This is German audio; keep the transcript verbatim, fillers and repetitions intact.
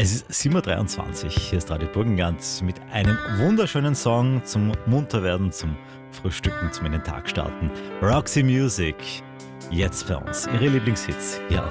Es ist sieben Uhr dreiundzwanzig, hier ist Radio Burgenland mit einem wunderschönen Song zum Munterwerden, zum Frühstücken, zum in den Tag starten. Roxy Music, jetzt bei uns. Ihre Lieblingshits hier auf